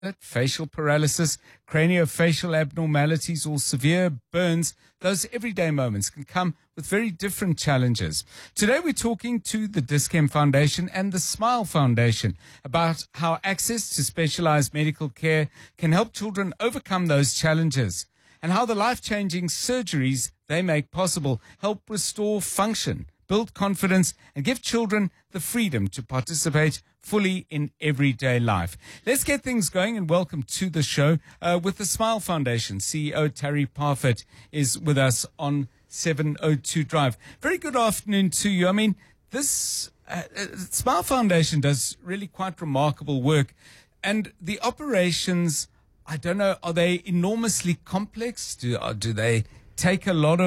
facial paralysis, craniofacial abnormalities, or severe burns, those everyday moments can come with very different challenges. Today we're talking to the Dis-Chem Foundation and the Smile Foundation about how access to specialized medical care can help children overcome those challenges, and how the life-changing surgeries they make possible help restore function, build confidence, and give children the freedom to participate fully in everyday life. Let's get things going and welcome to the show with the Smile Foundation. CEO Terry Parfitt is with us on 702 Drive. Very good afternoon to you. I mean, this Smile Foundation does really quite remarkable work, and the operations, I don't know, are they enormously complex? Do they take a lot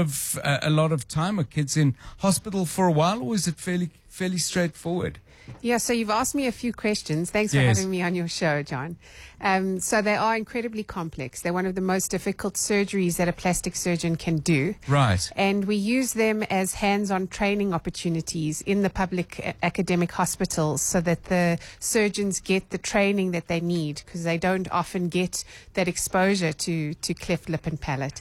of time? Are kids in hospital for a while, or is it fairly straightforward? Yeah, so you've asked me a few questions. Thanks for having me on your show, John. So they are incredibly complex. They're one of the most difficult surgeries that a plastic surgeon can do. Right. And we use them as hands-on training opportunities in the public academic hospitals so that the surgeons get the training that they need, because they don't often get that exposure to cleft lip and palate.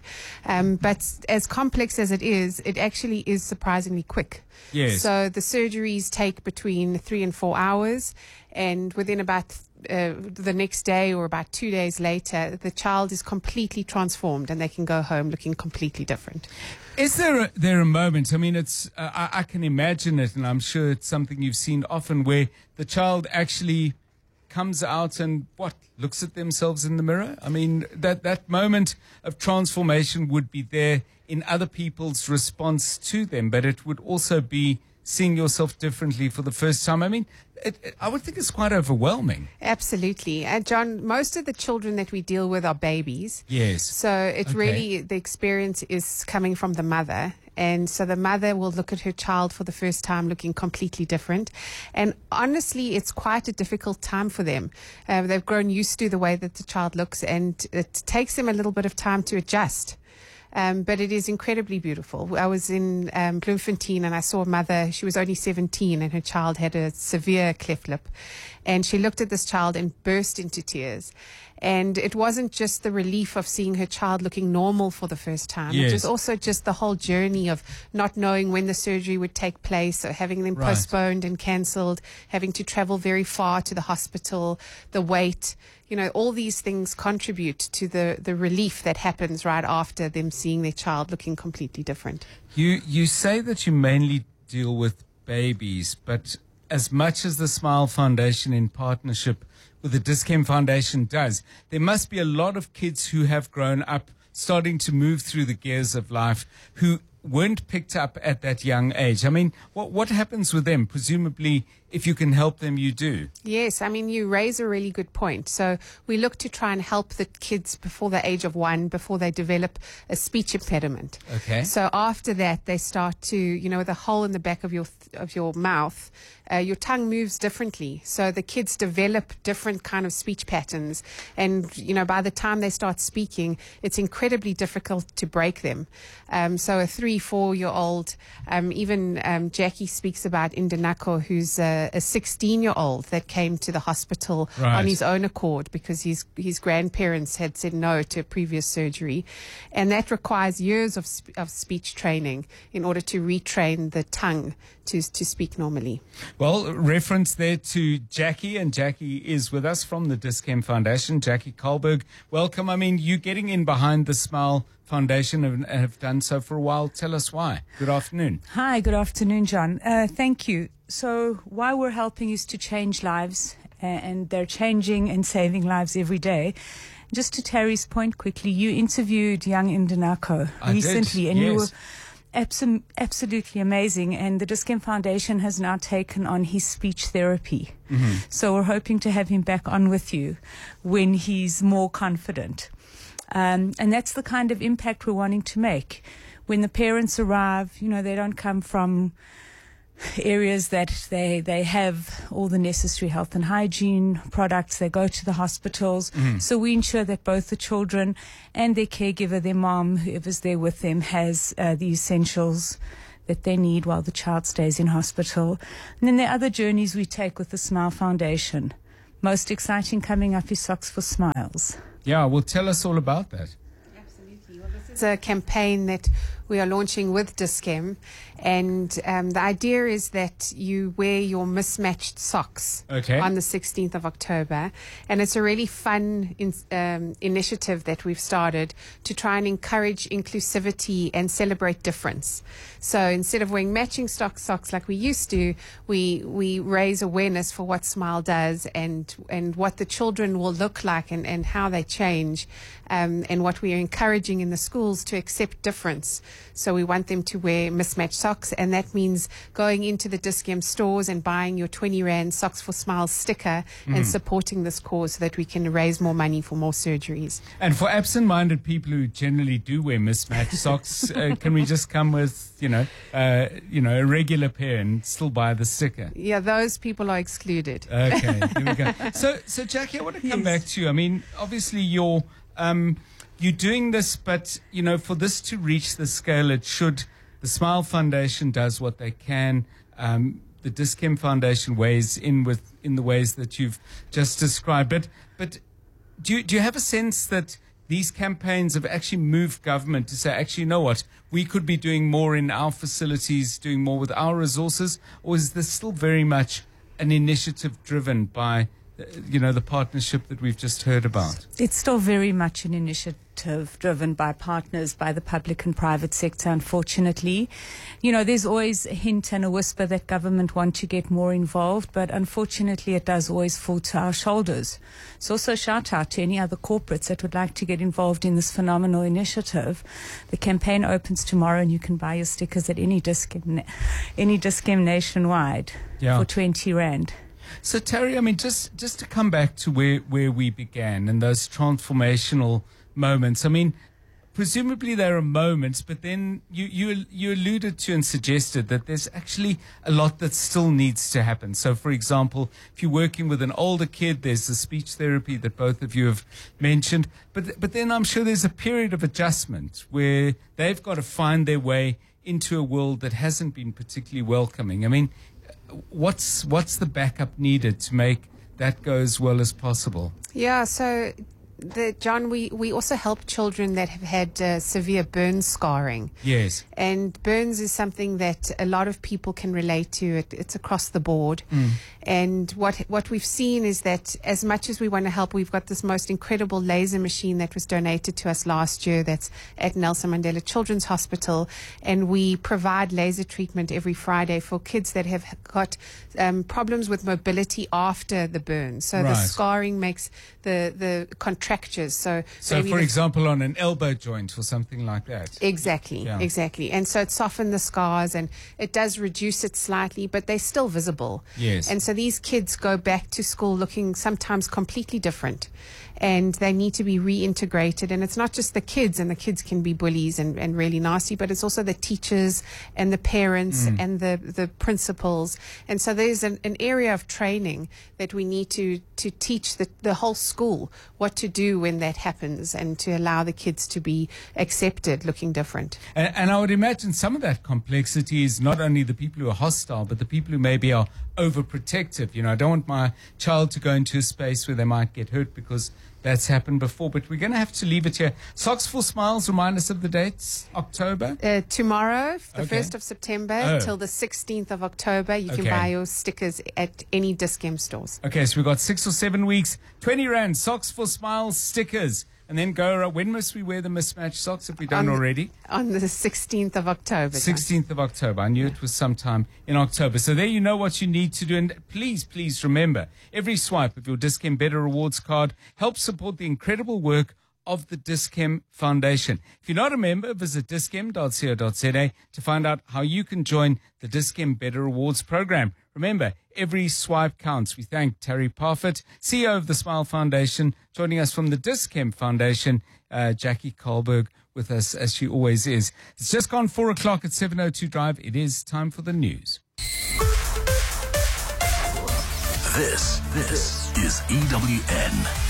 But as complex as it actually is surprisingly quick. Yes. So the surgeries take between 3 and 4 hours, and within about the next day or about 2 days later, the child is completely transformed and they can go home looking completely different. Is there a moment, I mean, it's I can imagine it, and I'm sure it's something you've seen often, where the child actually comes out and looks at themselves in the mirror? I mean, that moment of transformation would be there in other people's response to them, but it would also be seeing yourself differently for the first time. I mean, I would think it's quite overwhelming. Absolutely. John, most of the children that we deal with are babies. Yes. So really, the experience is coming from the mother. And so the mother will look at her child for the first time looking completely different. And honestly, it's quite a difficult time for them. They've grown used to the way that the child looks, and it takes them a little bit of time to adjust. But it is incredibly beautiful. I was in Bloemfontein and I saw a mother. She was only 17 and her child had a severe cleft lip. And she looked at this child and burst into tears. And it wasn't just the relief of seeing her child looking normal for the first time. Yes. It was also just the whole journey of not knowing when the surgery would take place, or having them postponed and cancelled, having to travel very far to the hospital, the wait. You know, all these things contribute to the relief that happens right after them seeing their child looking completely different. You say that you mainly deal with babies, but as much as the Smile Foundation in partnership with the Dis-Chem Foundation does, there must be a lot of kids who have grown up starting to move through the gears of life who weren't picked up at that young age. I mean, what happens with them? Presumably, if you can help them, you do. Yes, I mean, you raise a really good point. So we look to try and help the kids before the age of 1, before they develop a speech impediment. Okay. So after that, they start to, with a hole in the back of your mouth, your tongue moves differently. So the kids develop different kind of speech patterns. And, by the time they start speaking, it's incredibly difficult to break them. So a 3-4-year-old, even Jackie speaks about Indanako, who's a 16-year-old that came to the hospital on his own accord because his grandparents had said no to a previous surgery. And that requires years of speech training in order to retrain the tongue to speak normally. Well, reference there to Jackie, and Jackie is with us from the Dis-Chem Foundation. Jackie Karlberg, welcome. I mean, you getting in behind the Smile Foundation and have done so for a while. Tell us why. Good afternoon. Hi, good afternoon, John. Thank you. So why we're helping is to change lives, and they're changing and saving lives every day. Just to Terry's point quickly, you interviewed young Indanako recently, and you were absolutely amazing. And the Dis-Chem Foundation has now taken on his speech therapy. Mm-hmm. So we're hoping to have him back on with you when he's more confident. And that's the kind of impact we're wanting to make. When the parents arrive, they don't come from areas that they have all the necessary health and hygiene products. They go to the hospitals. Mm-hmm. So we ensure that both the children and their caregiver, their mom, whoever's there with them, has the essentials that they need while the child stays in hospital. And then there are other journeys we take with the Smile Foundation. most exciting coming up is Socks for Smiles. Yeah, well, tell us all about that. Absolutely. Well, this is a campaign that we are launching with Dis-Chem, and the idea is that you wear your mismatched socks on the 16th of October, and it's a really fun initiative that we've started to try and encourage inclusivity and celebrate difference. So instead of wearing matching socks like we used to, we raise awareness for what Smile does and what the children will look like and how they change, and what we are encouraging in the schools to accept difference. So we want them to wear mismatched socks, and that means going into the Dis-Chem stores and buying your 20 Rand Socks for Smiles sticker and supporting this cause so that we can raise more money for more surgeries. And for absent-minded people who generally do wear mismatched socks, can we just come with, a regular pair and still buy the sticker? Yeah, those people are excluded. Okay, here we go. So Jackie, I want to come back to you. I mean, obviously you're doing this, but, for this to reach the scale it should, the Smile Foundation does what they can. The Dis-Chem Foundation weighs in the ways that you've just described. But do you have a sense that these campaigns have actually moved government to say, actually, you know what, we could be doing more in our facilities, doing more with our resources? Or is this still very much an initiative driven by the partnership that we've just heard about? It's still very much an initiative driven by partners, by the public and private sector, unfortunately. There's always a hint and a whisper that government want to get more involved, but unfortunately it does always fall to our shoulders. So also shout out to any other corporates that would like to get involved in this phenomenal initiative. The campaign opens tomorrow and you can buy your stickers at any Dis-Chem nationwide for 20 Rand. So Terry, I mean, just to come back to where we began and those transformational moments. I mean, presumably there are moments, but then you alluded to and suggested that there's actually a lot that still needs to happen. So, for example, if you're working with an older kid, there's the speech therapy that both of you have mentioned. But then I'm sure there's a period of adjustment where they've got to find their way into a world that hasn't been particularly welcoming. I mean, what's the backup needed to make that go as well as possible? Yeah, so John, we also help children that have had severe burn scarring. Yes. And burns is something that a lot of people can relate to. It's across the board. And what we've seen is that as much as we want to help, we've got this most incredible laser machine that was donated to us last year that's at Nelson Mandela Children's Hospital. And we provide laser treatment every Friday for kids that have got problems with mobility after the burn. So the scarring makes the contractures. So for example, on an elbow joint or something like that. Exactly. And so it softened the scars and it does reduce it slightly, but they're still visible. Yes. And so these kids go back to school looking sometimes completely different. And they need to be reintegrated. And it's not just the kids, and the kids can be bullies and really nasty, but it's also the teachers and the parents and the principals. And so there's an area of training that we need to teach the whole school what to do when that happens and to allow the kids to be accepted looking different. And I would imagine some of that complexity is not only the people who are hostile, but the people who maybe are overprotective. I don't want my child to go into a space where they might get hurt because that's happened before. But we're going to have to leave it here. Socks for Smiles, remind us of the dates. October? Tomorrow, the 1st of September, till the 16th of October. You can buy your stickers at any Dis-Chem stores. Okay, so we've got 6 or 7 weeks. 20 Rand, Socks for Smiles stickers. And then go around. When must we wear the mismatched socks if we don't already? On the 16th of October. 16th of October. I knew it was sometime in October. So there you know what you need to do. And please remember, every swipe of your Dis-Chem Better Rewards card helps support the incredible work of the Dis-Chem Foundation. If you're not a member, visit dischem.co.za to find out how you can join the Dis-Chem Better Rewards program. Remember, every swipe counts. We thank Terry Parfitt, CEO of the Smile Foundation, joining us from the Dis-Chem Foundation, Jackie Karlberg with us as she always is. It's just gone 4 o'clock at 702 Drive. It is time for the news. This is EWN.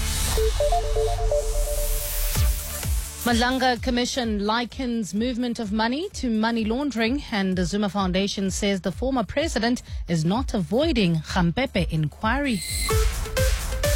Madlanga Commission likens movement of money to money laundering, and the Zuma Foundation says the former president is not avoiding Khampepe inquiry.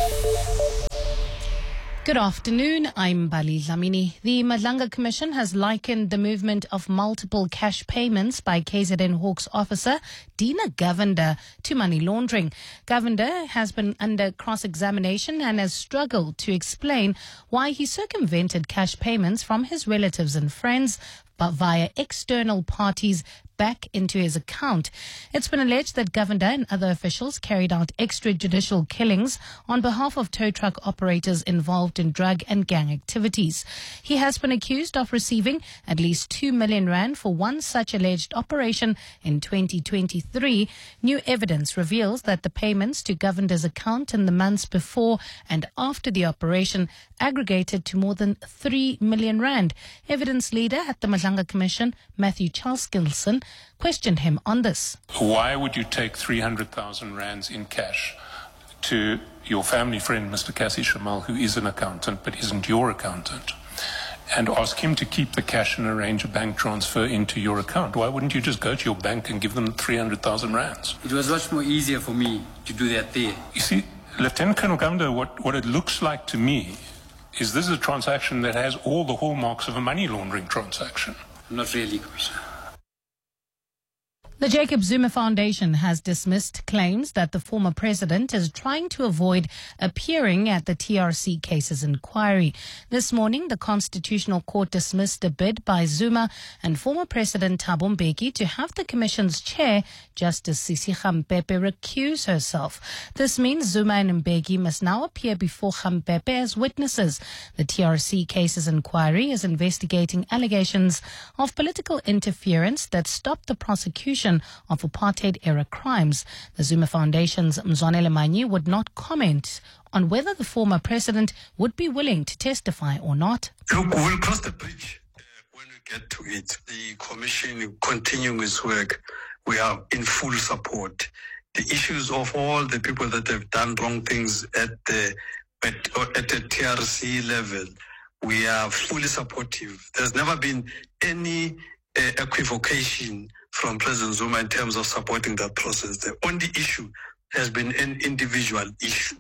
Good afternoon, I'm Bali Dlamini. The Madlanga Commission has likened the movement of multiple cash payments by KZN Hawks officer Dina Govender to money laundering. Govender has been under cross-examination and has struggled to explain why he circumvented cash payments from his relatives and friends but via external parties back into his account. It's been alleged that Govender and other officials carried out extrajudicial killings on behalf of tow truck operators involved in drug and gang activities. He has been accused of receiving at least 2 million rand for one such alleged operation in 2023. New evidence reveals that the payments to Govender's account in the months before and after the operation aggregated to more than 3 million rand. Evidence leader at the Madlanga Commission, Matthew Charles-Gilson, questioned him on this. Why would you take 300,000 rands in cash to your family friend, Mr. Cassie Shamal, who is an accountant but isn't your accountant, and ask him to keep the cash and arrange a bank transfer into your account? Why wouldn't you just go to your bank and give them 300,000 rands? It was much more easier for me to do that there. You see, Lieutenant Colonel Govender, what it looks like to me is this is a transaction that has all the hallmarks of a money laundering transaction. Not really, Commissioner. The Jacob Zuma Foundation has dismissed claims that the former president is trying to avoid appearing at the TRC cases inquiry. This morning, the Constitutional Court dismissed a bid by Zuma and former President Thabo Mbeki to have the Commission's chair, Justice Sisi Khampepe, recuse herself. This means Zuma and Mbeki must now appear before Khampepe as witnesses. The TRC cases inquiry is investigating allegations of political interference that stopped the prosecution of apartheid-era crimes. The Zuma Foundation's Mzwanele Manyi would not comment on whether the former president would be willing to testify or not. Look, we'll cross the bridge when we get to it. The commission continuing its work, we are in full support. The issues of all the people that have done wrong things at the TRC level, we are fully supportive. There's never been any equivocation from President Zuma in terms of supporting that process. The only issue has been an individual issue.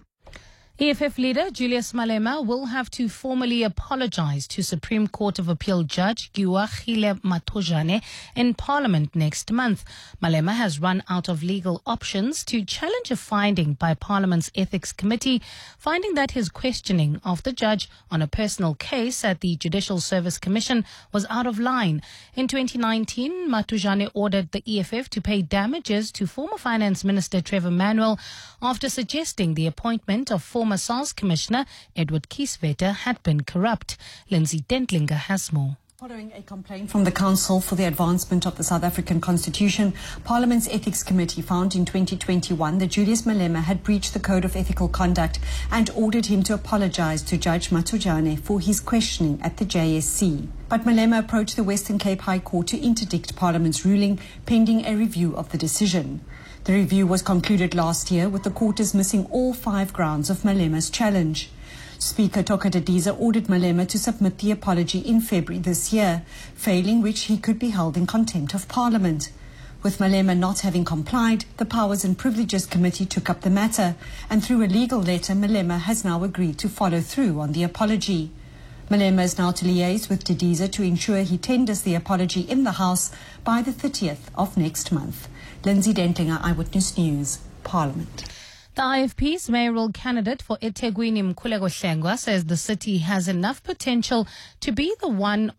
EFF leader Julius Malema will have to formally apologize to Supreme Court of Appeal Judge Guagile Mathojane in Parliament next month. Malema has run out of legal options to challenge a finding by Parliament's Ethics Committee, finding that his questioning of the judge on a personal case at the Judicial Service Commission was out of line. In 2019, Mathojane ordered the EFF to pay damages to former Finance Minister Trevor Manuel after suggesting the appointment of former SARS Commissioner Edward Kieswetter had been corrupt. Lindsay Dentlinger has more. Following a complaint from the Council for the Advancement of the South African Constitution, Parliament's Ethics Committee found in 2021 that Julius Malema had breached the Code of Ethical Conduct and ordered him to apologize to Judge Mathojane for his questioning at the JSC. But Malema approached the Western Cape High Court to interdict Parliament's ruling, pending a review of the decision. The review was concluded last year, with the court dismissing all 5 grounds of Malema's challenge. Speaker Toka Didiza ordered Malema to submit the apology in February this year, failing which he could be held in contempt of Parliament. With Malema not having complied, the Powers and Privileges Committee took up the matter, and through a legal letter, Malema has now agreed to follow through on the apology. Malema is now to liaise with Didiza to ensure he tenders the apology in the House by the 30th of next month. Lindsay Dentlinger, Eyewitness News, Parliament. The IFP's mayoral candidate for eThekwini, Mkhuleko Hlengwa, says the city has enough potential to be the one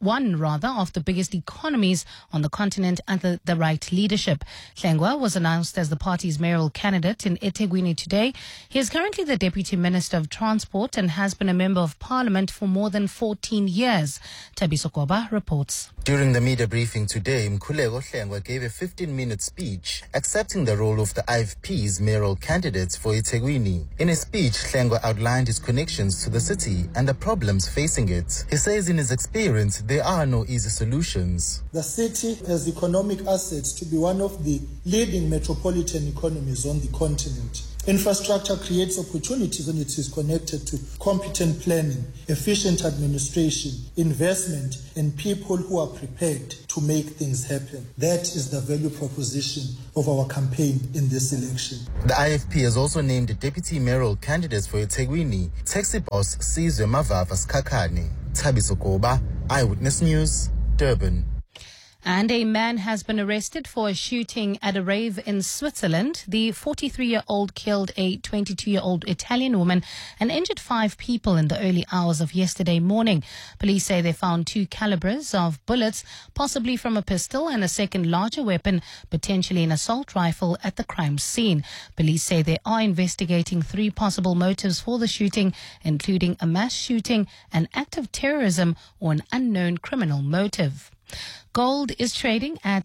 of the biggest economies on the continent under the right leadership. Hlengwa was announced as the party's mayoral candidate in eThekwini today. He is currently the Deputy Minister of Transport and has been a Member of Parliament for more than 14 years. Tabiso Koba reports. During the media briefing today, Mkhuleko Hlengwa gave a 15-minute speech accepting the role of the IFP's mayoral candidate for eThekwini. In a speech, Hlengwa outlined his connections to the city and the problems facing it. He says in his experience, there are no easy solutions. The city has economic assets to be one of the leading metropolitan economies on the continent. Infrastructure creates opportunities when it is connected to competent planning, efficient administration, investment, and people who are prepared to make things happen. That is the value proposition of our campaign in this election. The IFP has also named deputy mayoral candidates for eThekwini, taxi boss Sizwe Mavava Skakane. Thabiso Koba, Eyewitness News, Durban. And a man has been arrested for a shooting at a rave in Switzerland. The 43-year-old killed a 22-year-old Italian woman and injured 5 people in the early hours of yesterday morning. Police say they found 2 calibers of bullets, possibly from a pistol, and a second larger weapon, potentially an assault rifle, at the crime scene. Police say they are investigating 3 possible motives for the shooting, including a mass shooting, an act of terrorism, or an unknown criminal motive. Gold is trading at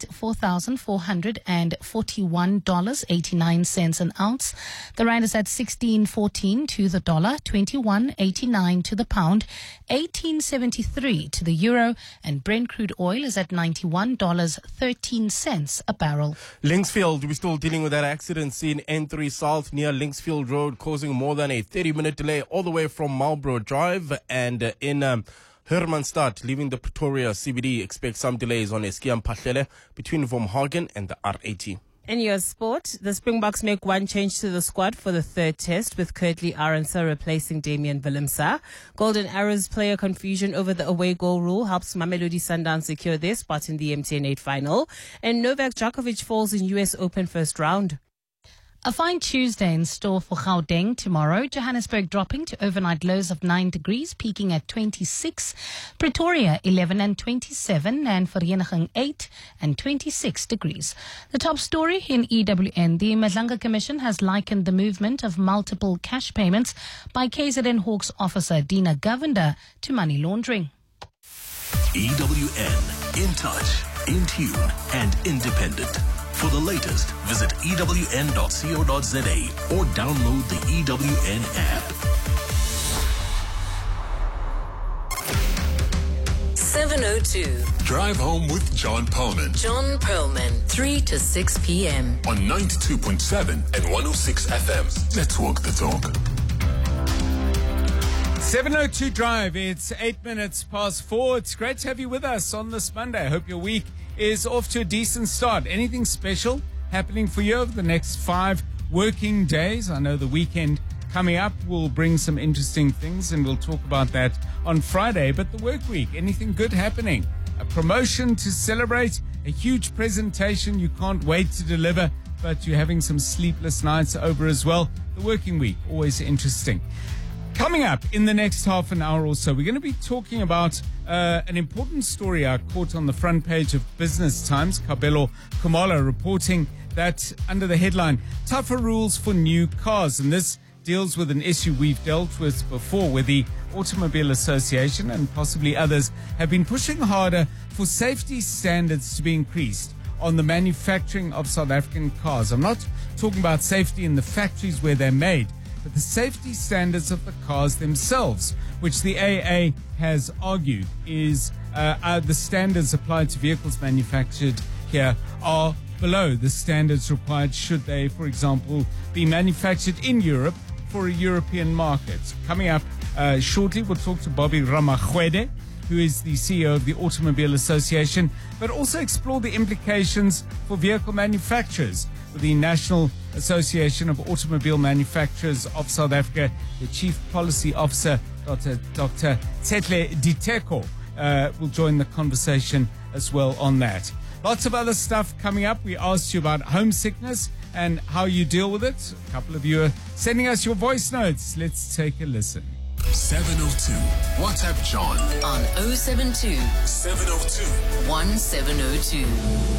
$4,441.89 an ounce. The rand is at 16.14 to the dollar, 21.89 to the pound, 18.73 to the euro, and Brent crude oil is at $91.13 a barrel. Linksfield, we're still dealing with that accident scene N3 South near Linksfield Road, causing more than a 30-minute delay all the way from Marlborough Drive, and in Hermanstad, leaving the Pretoria CBD, expect some delays on Eskia Mphahlele between Vomhagen and the R80. In your sport, the Springboks make one change to the squad for the 3rd test, with Kurtley Arendse replacing Damian Willemse. Golden Arrows player confusion over the away goal rule helps Mamelodi Sundowns secure their spot in the MTN 8 final. And Novak Djokovic falls in US Open first round. A fine Tuesday in store for Gauteng tomorrow. Johannesburg dropping to overnight lows of 9 degrees, peaking at 26. Pretoria 11 and 27, and Vereeniging 8 and 26 degrees. The top story in EWN. The Madlanga Commission has likened the movement of multiple cash payments by KZN Hawks officer Dina Govender to money laundering. EWN, in touch, in tune, and independent. For the latest, visit ewn.co.za or download the EWN app. 7:02. Drive home with John Perlman. John Perlman, 3 to 6 p.m. On 92.7 and 106 FM. Let's walk the talk. 7:02 Drive. It's 8 minutes past 4. It's great to have you with us on this Monday. I hope your week is off to a decent start. Anything special happening for you over the next 5 working days? I know the weekend coming up will bring some interesting things, and we'll talk about that on Friday. But the work week, anything good happening? A promotion to celebrate, a huge presentation you can't wait to deliver, but you're having some sleepless nights over as well. The working week, always interesting. Coming up in the next half an hour or so, we're going to be talking about an important story I caught on the front page of Business Times. Kabelo Kumalo reporting that under the headline, Tougher Rules for New Cars. And this deals with an issue we've dealt with before, where the Automobile Association and possibly others have been pushing harder for safety standards to be increased on the manufacturing of South African cars. I'm not talking about safety in the factories where they're made, but the safety standards of the cars themselves, which the AA has argued is the standards applied to vehicles manufactured here are below the standards required should they, for example, be manufactured in Europe for a European market. Coming up shortly, we'll talk to Bobby Ramachwede, who is the CEO of the Automobile Association, but also explore the implications for vehicle manufacturers. The National Association of Automobile Manufacturers of South Africa, the Chief Policy Officer, Dr. Tsetle Diteko, will join the conversation as well on that. Lots of other stuff coming up. We asked you about homesickness and how you deal with it. A couple of you are sending us your voice notes. Let's take a listen. 702. WhatsApp John on 072 702 1702.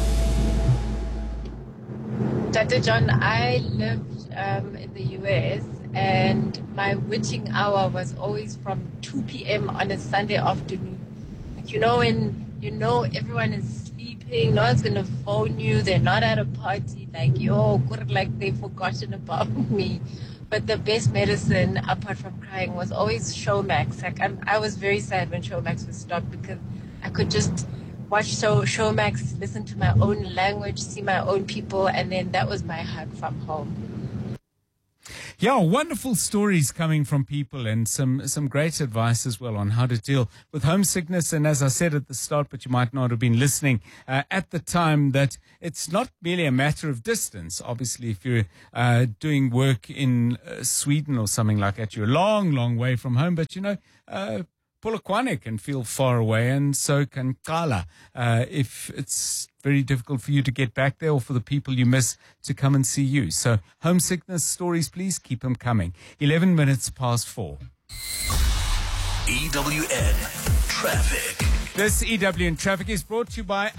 Dr. John, I lived in the US, and my witching hour was always from 2 p.m. on a Sunday afternoon. Like, when everyone is sleeping, no one's going to phone you, they're not at a party, like they've forgotten about me. But the best medicine, apart from crying, was always Showmax. Like, I was very sad when Showmax was stopped, because I could just watch Showmax, listen to my own language, see my own people, and then that was my hug from home. Yeah, wonderful stories coming from people and some great advice as well on how to deal with homesickness. And as I said at the start, but you might not have been listening at the time, that it's not merely a matter of distance. Obviously, if you're doing work in Sweden or something like that, you're a long, long way from home. But, Polokwane can feel far away, and so can Kala. If it's very difficult for you to get back there, or for the people you miss to come and see you. So homesickness stories, please keep them coming. 11 minutes past 4. EWN Traffic. This EWN Traffic is brought to you by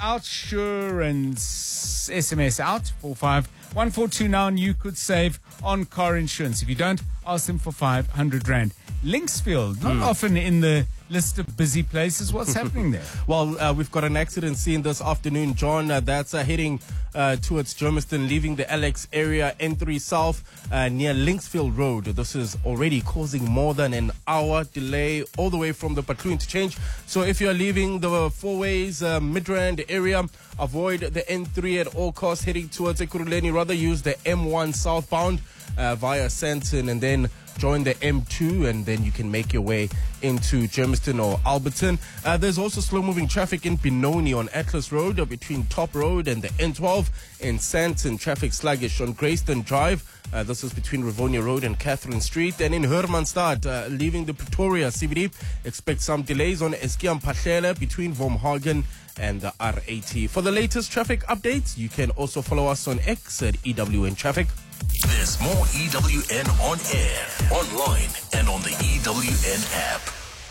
Outsurance. SMS out 451429. Now, and you could save on car insurance. If you don't, ask them for 500 Rand. Linksfield, not often in the list of busy places. What's happening there? Well, we've got an accident scene this afternoon, John. That's heading towards Germiston, leaving the LX area, N3 South, near Linksfield Road. This is already causing more than an hour delay all the way from the Patlu interchange. So if you're leaving the four-ways Midrand area, avoid the N3 at all costs, heading towards Ekurhuleni. Rather use the M1 southbound via Sandton, and then join the M2, and then you can make your way into Germiston or Alberton. There's also slow-moving traffic in Benoni on Atlas Road, between Top Road and the N12. In Sandton, traffic sluggish on Greyston Drive. This is between Rivonia Road and Catherine Street. And in Hermanstad, leaving the Pretoria CBD, expect some delays on Eskiam Pahlele between Vormhagen and the R80. For the latest traffic updates, you can also follow us on X at EWN Traffic. There's more EWN on air, online, and on the EWN app.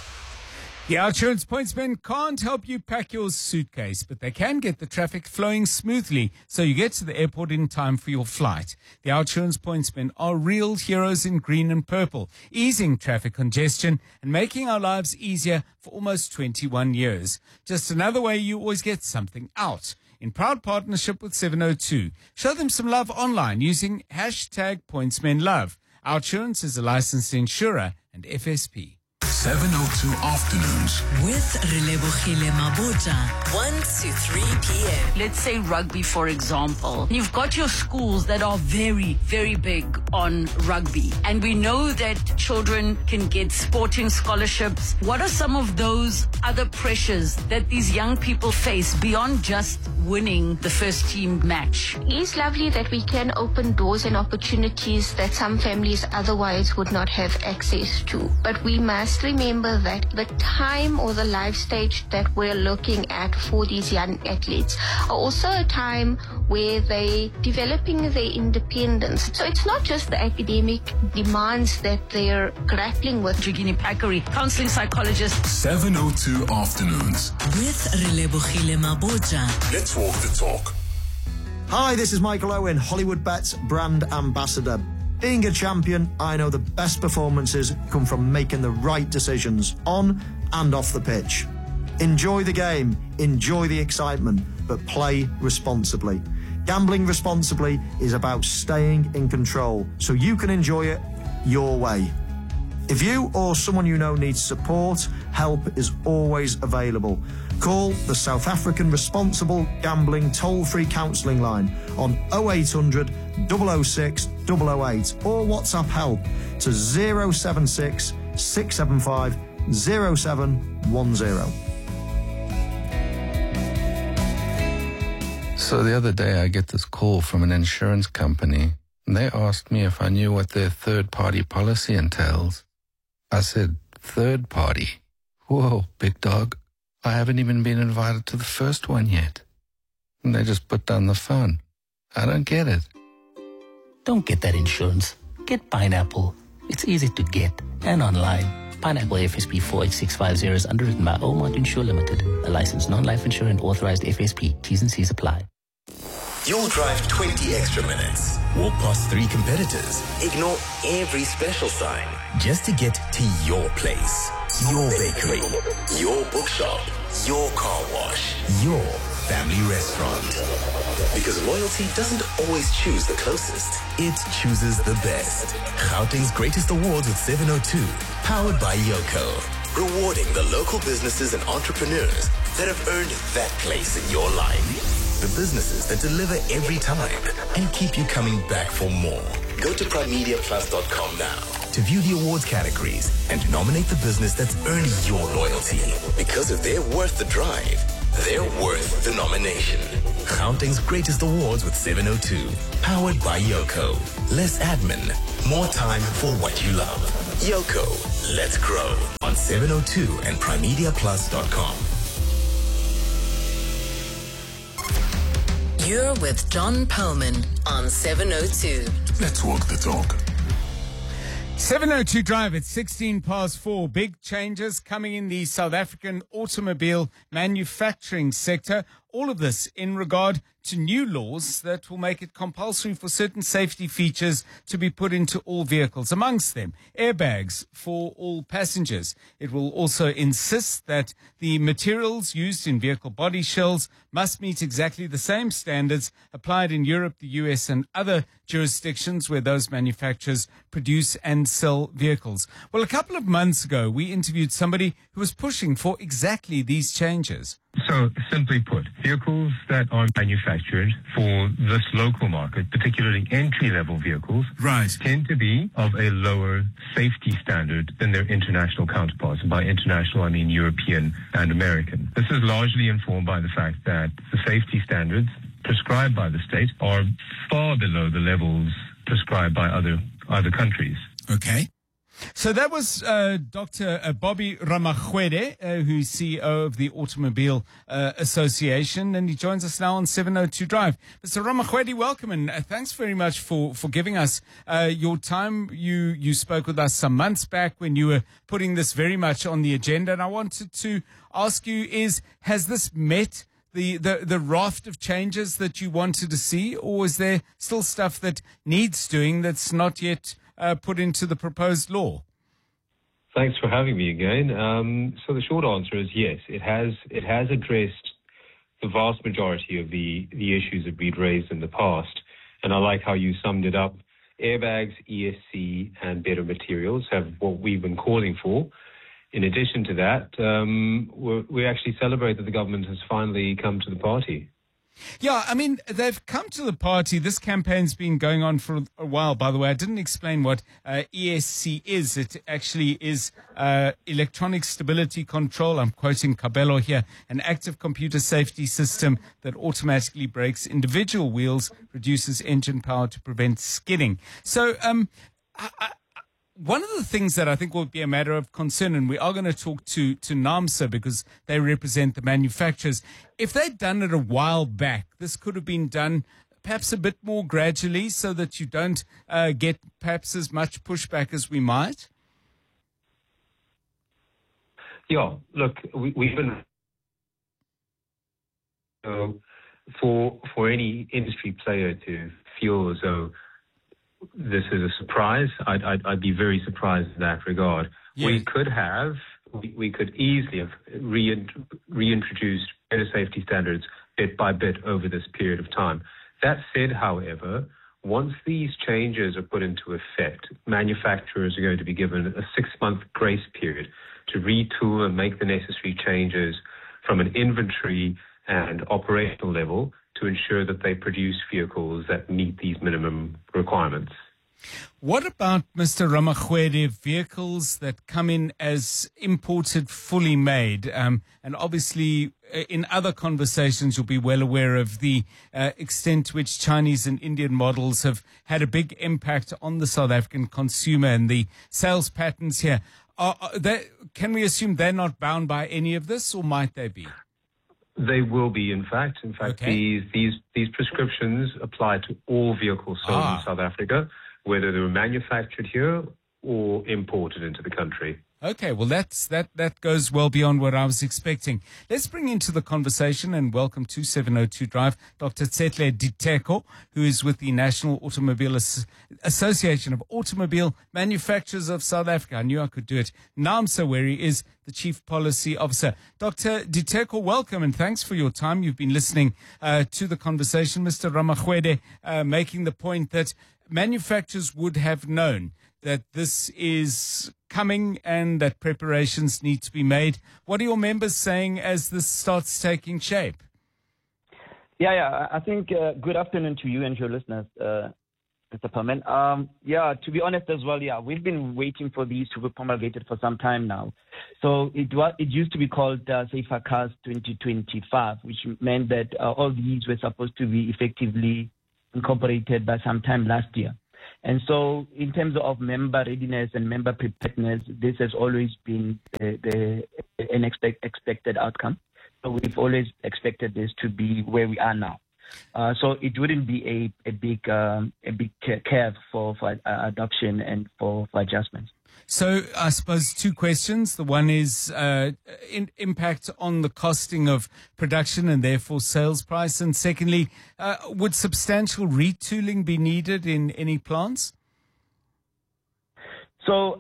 The Outsurance Pointsmen can't help you pack your suitcase, but they can get the traffic flowing smoothly so you get to the airport in time for your flight. The Outsurance Pointsmen are real heroes in green and purple, easing traffic congestion and making our lives easier for almost 21 years. Just another way you always get something out. In proud partnership with 702. Show them some love online using #PointsmenLove. Outsurance is a licensed insurer and FSP. 702 Afternoons. With Relebogile Mabota, 1 to 3 p.m. Let's say rugby, for example. You've got your schools that are very, very big on rugby. And we know that children can get sporting scholarships. What are some of those other pressures that these young people face beyond just winning the first team match? It's lovely that we can open doors and opportunities that some families otherwise would not have access to. But we must remember that the time or the life stage that we're looking at for these young athletes are also a time where they're developing their independence. So it's not just the academic demands that they're grappling with. Jigini Pakari, counseling psychologist. 702 Afternoons. With Relebogile Mabota. Let's walk the talk. Hi, this is Michael Owen, Hollywood Bets brand ambassador. Being a champion, I know the best performances come from making the right decisions on and off the pitch. Enjoy the game, enjoy the excitement, but play responsibly. Gambling responsibly is about staying in control so you can enjoy it your way. If you or someone you know needs support, help is always available. Call the South African Responsible Gambling toll-free counselling line on 0800 006 008 or WhatsApp help to 076 675 0710. So the other day I get this call from an insurance company, and they asked me if I knew what their third-party policy entails. I said, third party? Whoa, big dog. I haven't even been invited to the first one yet. And they just put down the phone. I don't get it. Don't get that insurance. Get Pineapple. It's easy to get and online. Pineapple FSP 48650 is underwritten by Omont Insure Limited, a licensed non-life insurer and authorized FSP. T's and C's apply. You'll drive 20 extra minutes, walk past 3 competitors, ignore every special sign, just to get to your place, your bakery, your bookshop, your car wash, your family restaurant. Because loyalty doesn't always choose the closest, it chooses the best. Gauteng's greatest awards with 702, powered by Yoko. Rewarding the local businesses and entrepreneurs that have earned that place in your life. The businesses that deliver every time and keep you coming back for more. Go to primemediaplus.com now to view the awards categories and to nominate the business that's earned your loyalty. Because if they're worth the drive, they're worth the nomination. Gauteng's greatest awards with 702. Powered by Yoko. Less admin, more time for what you love. Yoko, let's grow on 702 and primemediaplus.com. You're with John Perlman on 702. Let's walk the talk. 702 Drive at 4:16. Big changes coming in the South African automobile manufacturing sector. All of this in regard to new laws that will make it compulsory for certain safety features to be put into all vehicles, amongst them airbags for all passengers. It will also insist that the materials used in vehicle body shells must meet exactly the same standards applied in Europe, the US, and other jurisdictions where those manufacturers produce and sell vehicles. Well, a couple of months ago, we interviewed somebody who was pushing for exactly these changes. So, simply put, vehicles that are manufactured for this local market, particularly entry-level vehicles, tend to be of a lower safety standard than their international counterparts. And by international, I mean European and American. This is largely informed by the fact that the safety standards prescribed by the state are far below the levels prescribed by other countries. Okay. So that was Dr. Bobby Ramachwede, who's CEO of the Automobile Association, and he joins us now on 702 Drive. Mr. Ramachwede, welcome, and thanks very much for giving us your time. You spoke with us some months back when you were putting this very much on the agenda, and I wanted to ask you, has this met the raft of changes that you wanted to see, or is there still stuff that needs doing that's not yet put into the proposed law? Thanks for having me again. So the short answer is yes, it has addressed the vast majority of the issues that we'd raised in the past. And I like how you summed it up. Airbags, ESC, and better materials have what we've been calling for. In addition to that, we actually celebrate that the government has finally come to the party. Yeah, I mean, they've come to the party. This campaign's been going on for a while, by the way. I didn't explain what ESC is. It actually is electronic stability control. I'm quoting Cabello here. An active computer safety system that automatically brakes individual wheels, reduces engine power to prevent skidding. So, one of the things that I think will be a matter of concern, and we are going to talk to NAAMSA because they represent the manufacturers. If they'd done it a while back, this could have been done perhaps a bit more gradually so that you don't get perhaps as much pushback as we might. Yeah, look, we've been for any industry player to feel as though this is a surprise, I'd be very surprised in that regard. Yes. We could easily have reintroduced better safety standards bit by bit over this period of time. That said, however, once these changes are put into effect, manufacturers are going to be given a 6-month grace period to retool and make the necessary changes from an inventory and operational level to ensure that they produce vehicles that meet these minimum requirements. What about, Mr. Ramachwede, vehicles that come in as imported, fully made? And obviously, in other conversations, you'll be well aware of the extent to which Chinese and Indian models have had a big impact on the South African consumer and the sales patterns here. Can we assume they're not bound by any of this, or might they be? They will be, in fact. In fact, okay. These prescriptions apply to all vehicles sold in South Africa, whether they were manufactured here or imported into the country. Okay, well, that goes well beyond what I was expecting. Let's bring into the conversation and welcome to 702 Drive Dr. Tsetle Diteko, who is with the National Automobile Association of Automobile Manufacturers of South Africa. I knew I could do it. NAAMSA, where he is the Chief Policy Officer. Dr. Diteko, welcome and thanks for your time. You've been listening to the conversation. Mr. Ramachwede making the point that manufacturers would have known that this is coming and that preparations need to be made. What are your members saying as this starts taking shape? Yeah. I think good afternoon to you and your listeners. Mr. Perman. To be honest as well, we've been waiting for these to be promulgated for some time now. So it used to be called Safer Cars 2025, which meant that all these were supposed to be effectively incorporated by sometime last year. And so in terms of member readiness and member preparedness, this has always been an expected outcome. So we've always expected this to be where we are now. So it wouldn't be a big curve for adoption and for adjustments. So I suppose two questions. The one is impact on the costing of production and therefore sales price. And secondly, would substantial retooling be needed in any plants? So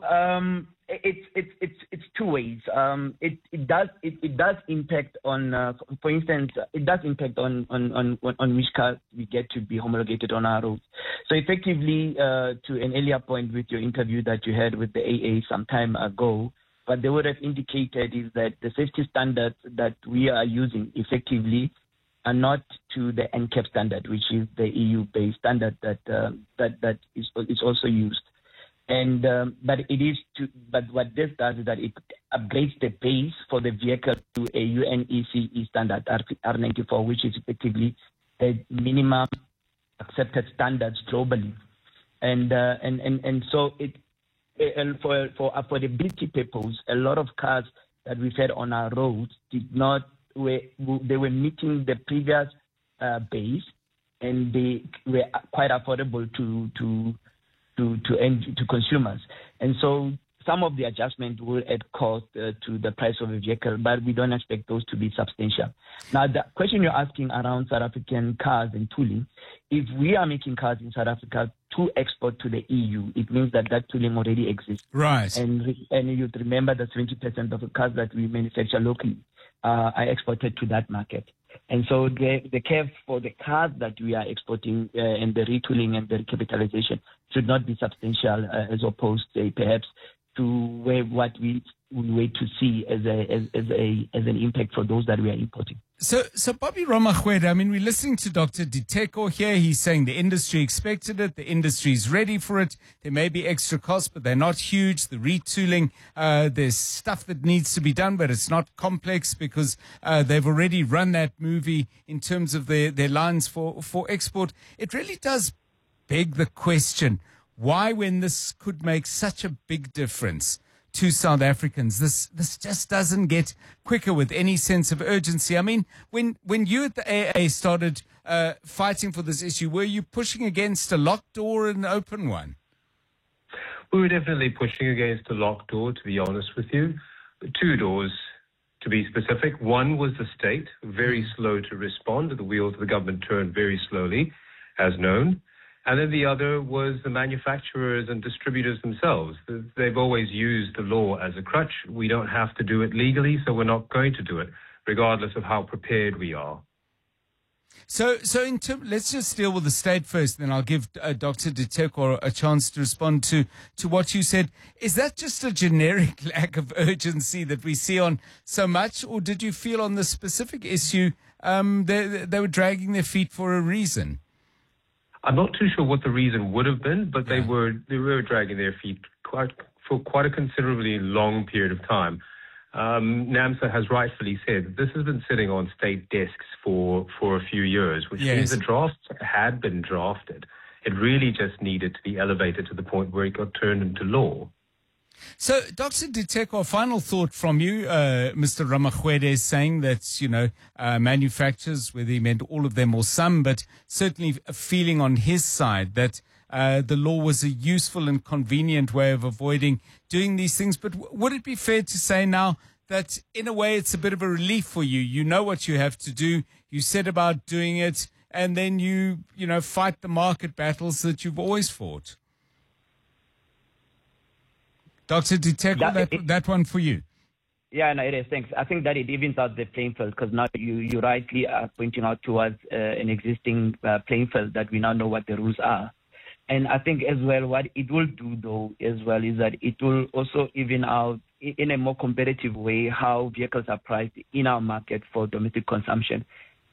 it's two ways. It does impact on, for instance, it does impact on which cars we get to be homologated on our roads. So effectively, to an earlier point with your interview that you had with the AA some time ago, what they would have indicated is that the safety standards that we are using effectively are not to the NCAP standard, which is the EU-based standard that is also used. And but what this does is that it upgrades the base for the vehicle to a UNECE standard R94, which is effectively the minimum accepted standards globally. And so for affordability purposes, a lot of cars that we've had on our roads they were meeting the previous base, and they were quite affordable to consumers. And so some of the adjustment will add cost to the price of a vehicle, but we don't expect those to be substantial. Now, the question you're asking around South African cars and tooling, if we are making cars in South Africa to export to the EU, it means that tooling already exists. Right. And you'd remember that 70% of the cars that we manufacture locally are exported to that market. And so the curve for the cars that we are exporting and the retooling and the recapitalization should not be substantial as opposed to perhaps to what we wait to see as an impact for those that we are importing. So Bobby Ramachwede, I mean, we're listening to Dr. Diteko here. He's saying the industry expected it. The industry is ready for it. There may be extra costs, but they're not huge. The retooling, there's stuff that needs to be done, but it's not complex because they've already run that movie in terms of their lines for export. It really does beg the question, why, when this could make such a big difference to South Africans, this just doesn't get quicker with any sense of urgency? I mean, when you at the AA started fighting for this issue, were you pushing against a locked door or an open one? We were definitely pushing against a locked door, to be honest with you. Two doors, to be specific. One was the state, very slow to respond. The wheels of the government turned very slowly, as known. And then the other was the manufacturers and distributors themselves. They've always used the law as a crutch. We don't have to do it legally, so we're not going to do it, regardless of how prepared we are. So let's just deal with the state first, then I'll give Dr. Diteko a chance to respond to what you said. Is that just a generic lack of urgency that we see on so much, or did you feel on this specific issue they were dragging their feet for a reason? I'm not too sure what the reason would have been, but they were dragging their feet for quite a considerably long period of time. NAMSA has rightfully said this has been sitting on state desks for a few years, which means the drafts had been drafted. It really just needed to be elevated to the point where it got turned into law. So, Dr. Diteko, a final thought from you. Mr. Ramachwede is saying that, manufacturers, whether he meant all of them or some, but certainly a feeling on his side that the law was a useful and convenient way of avoiding doing these things. But would it be fair to say now that, in a way, it's a bit of a relief for you? You know what you have to do. You set about doing it, and then you fight the market battles that you've always fought. Dr. Diteko, that one for you. Yeah, no, it is. Thanks. I think that it evens out the playing field because now you rightly are pointing out towards an existing playing field that we now know what the rules are. And I think as well what it will do, though, as well, is that it will also even out in a more competitive way how vehicles are priced in our market for domestic consumption.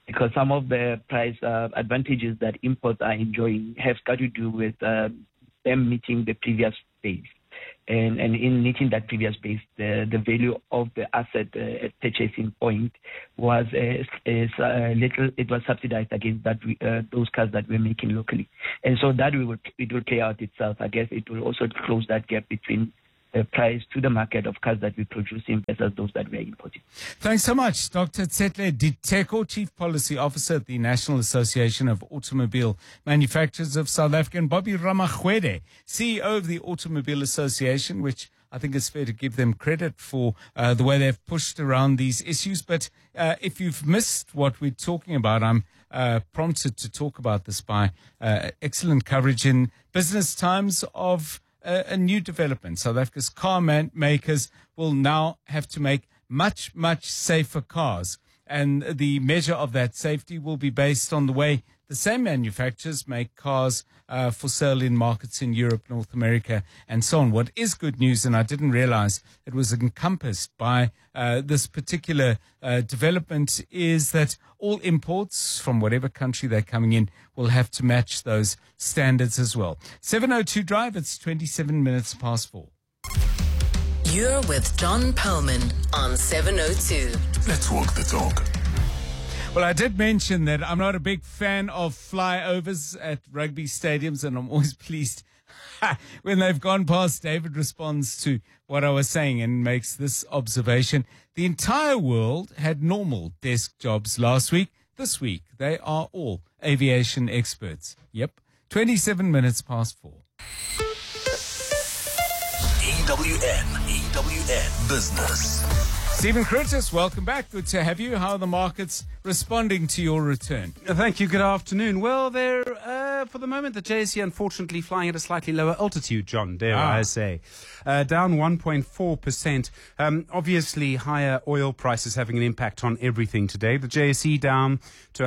because some of the price advantages that imports are enjoying have got to do with them meeting the previous base. And in meeting that previous base, the value of the asset at purchasing point was little. It was subsidized against that those cars that we're making locally, and so that it will play out itself. I guess it will also close that gap between the price to the market of cars that we're producing versus those that we're importing. Thanks so much, Dr. Tsetle Diteko, Chief Policy Officer at the National Association of Automobile Manufacturers of South Africa, and Bobby Ramachwede, CEO of the Automobile Association, which I think it's fair to give them credit for the way they've pushed around these issues. But if you've missed what we're talking about, I'm prompted to talk about this by excellent coverage in Business Times of a new development. South Africa's car makers will now have to make much, much safer cars. And the measure of that safety will be based on the way the same manufacturers make cars for sale in markets in Europe, North America, and so on. What is good news, and I didn't realize it was encompassed by this particular development, is that all imports from whatever country they're coming in will have to match those standards as well. 7:02 Drive, it's 27 minutes past 4. You're with John Perlman on 702. Let's walk the talk. Well, I did mention that I'm not a big fan of flyovers at rugby stadiums, and I'm always pleased when they've gone past. David responds to what I was saying and makes this observation. The entire world had normal desk jobs last week. This week, they are all aviation experts. Yep, 27 minutes past 4. EWN Business. Stephen Curtis, welcome back. Good to have you. How are the markets responding to your return? Thank you. Good afternoon. Well, they're, for the moment, the JSE unfortunately flying at a slightly lower altitude, John, dare I say. Down 1.4%. Obviously, higher oil prices having an impact on everything today. The JSE down to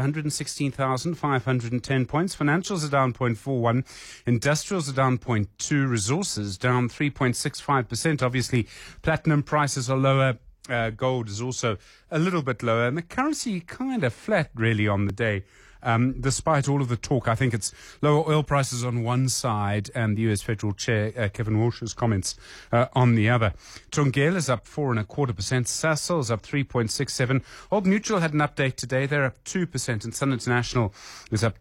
116,510 points. Financials are down 0.41. Industrials are down 0.2. Resources down 3.65%. Obviously, platinum prices are lower. Gold is also a little bit lower, and the currency kind of flat really on the day. Despite all of the talk, I think it's lower oil prices on one side and the U.S. Federal Chair, Kevin Walsh's comments on the other. Thungela is up 4.25%. Sasol is up 3.67%. Old Mutual had an update today. They're up 2%, and Sun International is up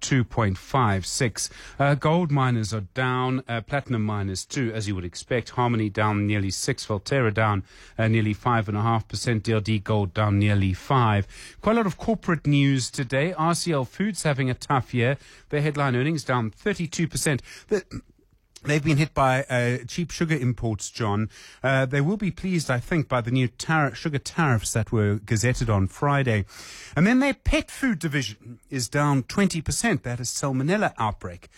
2.56%. Gold miners are down. Platinum miners too, as you would expect. Harmony down nearly 6%. Valterra down nearly 5.5%. DRD Gold down nearly 5%. Quite a lot of corporate news today. RCL Foods having a tough year. Their headline earnings down 32%. They've been hit by cheap sugar imports, John. They will be pleased, I think, by the new sugar tariffs that were gazetted on Friday. And then their pet food division is down 20%. That is salmonella outbreak.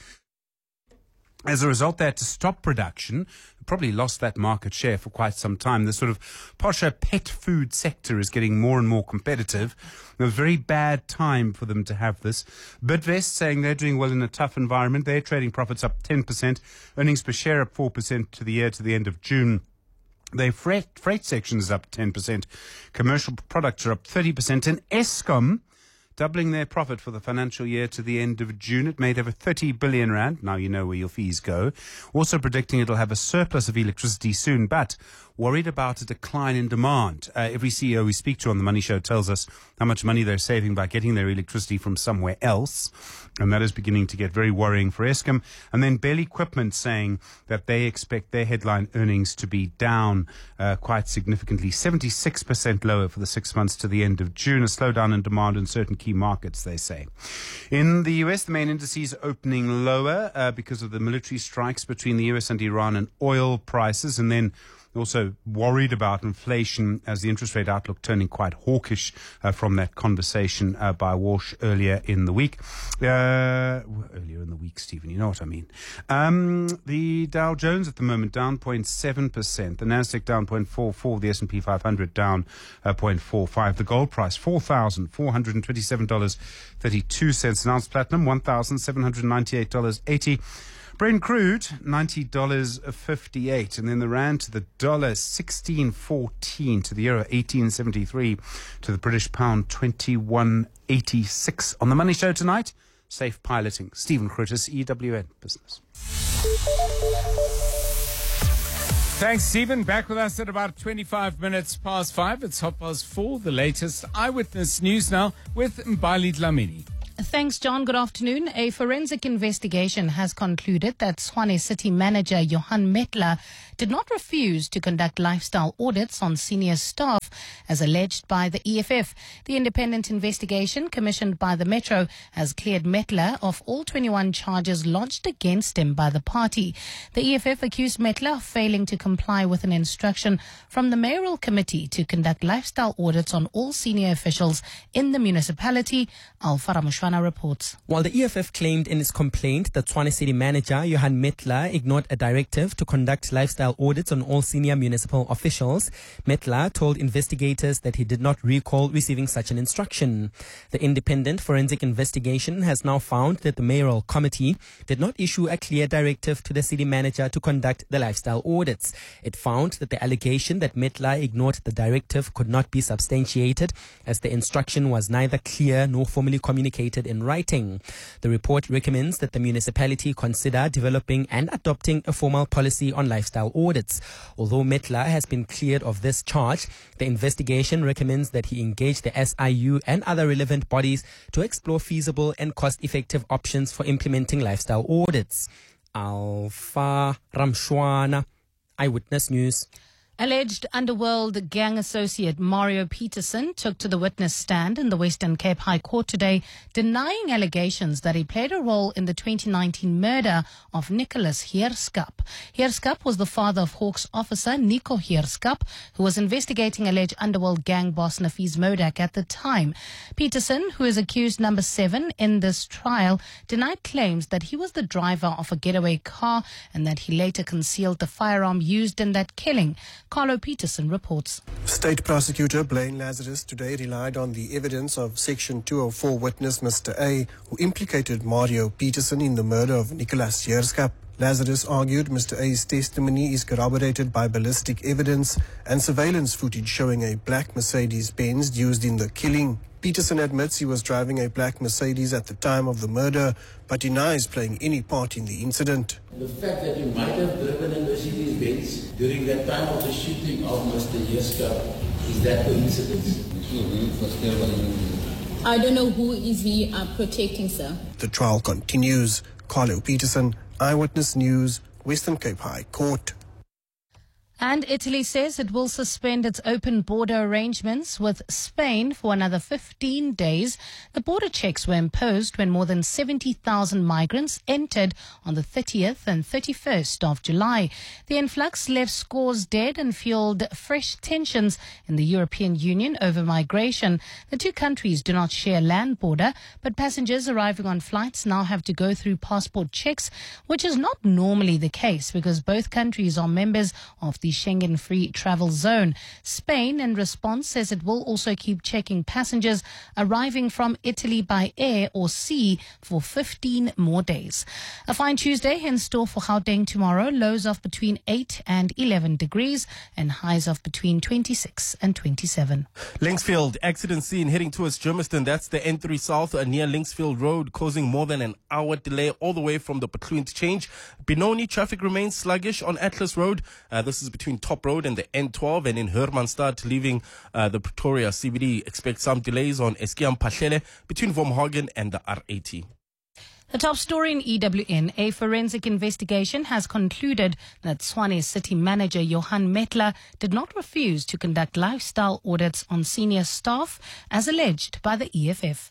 As a result, they had to stop production. Probably lost that market share for quite some time. The sort of posher pet food sector is getting more and more competitive. A very bad time for them to have this. Bidvest saying they're doing well in a tough environment. They're trading profits up 10%. Earnings per share up 4% to the year to the end of June. Their freight section is up 10%. Commercial products are up 30%. And Eskom doubling their profit for the financial year to the end of June. It made over 30 billion rand. Now you know where your fees go. Also predicting it'll have a surplus of electricity soon, but worried about a decline in demand. Every CEO we speak to on the Money Show tells us how much money they're saving by getting their electricity from somewhere else. And that is beginning to get very worrying for Eskom. And then Bell Equipment saying that they expect their headline earnings to be down quite significantly, 76% lower for the 6 months to the end of June. A slowdown in demand in certain key markets, they say. In the US, the main indices opening lower because of the military strikes between the US and Iran and oil prices. And then also worried about inflation as the interest rate outlook turning quite hawkish from that conversation by Walsh earlier in the week. Earlier in the week, Stephen, you know what I mean. The Dow Jones at the moment down 0.7%. The Nasdaq down 0.44%. The S&P 500 down 0.45%. The gold price, $4,427.32. An ounce platinum, $1,798.80. Brent crude, $90.58. And then the rand to the dollar, 16.14. To the euro, 18.73. To the British pound, 21.86. On the Money Show tonight, safe piloting. Stephen Krutis, EWN Business. Thanks, Stephen. Back with us at about 25 minutes past 5. It's 4:30. The latest Eyewitness News now with Mbali Dlamini. Thanks, John. Good afternoon. A forensic investigation has concluded that Tshwane City Manager Johan Metler did not refuse to conduct lifestyle audits on senior staff, as alleged by the EFF. The independent investigation commissioned by the Metro has cleared Metler of all 21 charges lodged against him by the party. The EFF accused Metler of failing to comply with an instruction from the mayoral committee to conduct lifestyle audits on all senior officials in the municipality. Alfara Mushwana reports. While the EFF claimed in its complaint that Tshwane City Manager Johan Metler ignored a directive to conduct lifestyle audits on all senior municipal officials, Metler told investigators that he did not recall receiving such an instruction. The independent forensic investigation has now found that the mayoral committee did not issue a clear directive to the city manager to conduct the lifestyle audits. It found that the allegation that Metler ignored the directive could not be substantiated, as the instruction was neither clear nor formally communicated in writing. The report recommends that the municipality consider developing and adopting a formal policy on lifestyle audits. Although Metler has been cleared of this charge, the investigation recommends that he engage the SIU and other relevant bodies to explore feasible and cost-effective options for implementing lifestyle audits. Alfa Ramshwana, Eyewitness News. Alleged underworld gang associate Mario Peterson took to the witness stand in the Western Cape High Court today, denying allegations that he played a role in the 2019 murder of Nicholas Heerskap. Heerskap was the father of Hawks officer Nico Heerskap, who was investigating alleged underworld gang boss Nafeez Modak at the time. Peterson, who is accused number 7 in this trial, denied claims that he was the driver of a getaway car and that he later concealed the firearm used in that killing. Carlo Peterson reports. State Prosecutor Blaine Lazarus today relied on the evidence of Section 204 witness Mr. A, who implicated Mario Peterson in the murder of Nicholas Heerskap. Lazarus argued Mr. A's testimony is corroborated by ballistic evidence and surveillance footage showing a black Mercedes-Benz used in the killing. Peterson admits he was driving a black Mercedes at the time of the murder, but denies playing any part in the incident. The fact that you might have driven a Mercedes-Benz during that time of the shooting of Mr. Heerskap, is that coincidence? I don't know who is he protecting, sir. The trial continues. Carlo Peterson, Eyewitness News, Western Cape High Court. And Italy says it will suspend its open border arrangements with Spain for another 15 days. The border checks were imposed when more than 70,000 migrants entered on the 30th and 31st of July. The influx left scores dead and fueled fresh tensions in the European Union over migration. The two countries do not share land border, but passengers arriving on flights now have to go through passport checks, which is not normally the case because both countries are members of the Schengen Free Travel Zone. Spain, in response, says it will also keep checking passengers arriving from Italy by air or sea for 15 more days. A fine Tuesday in store for Gauteng tomorrow. Lows of between 8 and 11 degrees and highs of between 26 and 27. Linksfield, accident scene heading towards Germiston. That's the N3 South near Linksfield Road, causing more than an hour delay all the way from the Bethlehem interchange. Benoni, traffic remains sluggish on Atlas Road. This is between Top Road and the N12, and in Hermanstad leaving the Pretoria CBD. Expect some delays on Eskiam Pahlele between Vormhagen and the R80. The top story in EWN, a forensic investigation has concluded that Tshwane City Manager Johan Metler did not refuse to conduct lifestyle audits on senior staff as alleged by the EFF.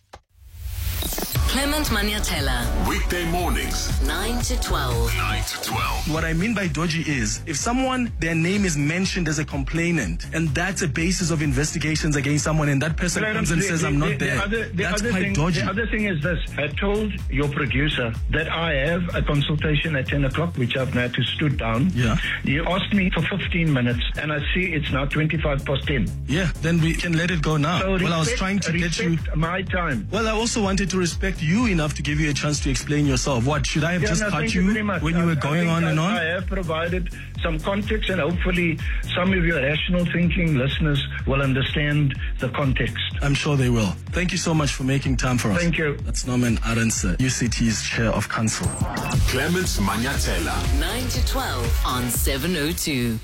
Clement Maniatella. Weekday mornings, 9 to 12. 9 to 12. What I mean by dodgy is if someone, their name is mentioned as a complainant, and that's a basis of investigations against someone, and that person comes and says, I'm not there. That's quite dodgy. The other thing is this. I told your producer that I have a consultation at 10 o'clock, which I've now to stood down. Yeah. You asked me for 15 minutes, and I see it's now 25 past 10. Yeah, then we can let it go now. So I was trying to get you my time. Well, I also wanted to respect respect you enough to give you a chance to explain yourself. What, should I have just cut you when you were going on and on? I have provided some context, and hopefully some of your rational thinking listeners will understand the context. I'm sure they will. Thank you so much for making time for us. Thank you. That's Norman Arendse, UCT's Chair of Council. Clements Manyathela. 9 to 12 on 702.